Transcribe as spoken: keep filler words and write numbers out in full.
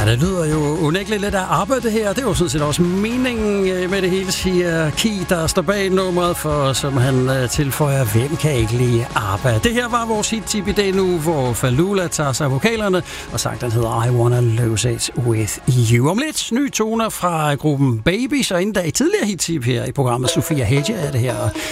Ja, det lyder jo unægteligt lidt af arbejde her. Det er jo sådan set også meningen med det hele, siger Ki, der står bag nummeret, for som han tilføjer, hvem kan ikke lide arbejde. Det her var vores hit-tip i dag nu, hvor Falula tager sig vokalerne, og sagt, den hedder I Wanna Lose It With You. Om lidt nye toner fra gruppen Baby, så inden da i tidligere hit-tip her i programmet Sofia Hedge er det her